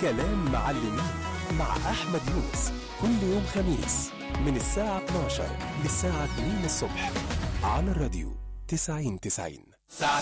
كلام معلمين مع أحمد يونس كل يوم خميس من الساعة 12 للساعة 2 الصبح على الراديو 90-90. ساعة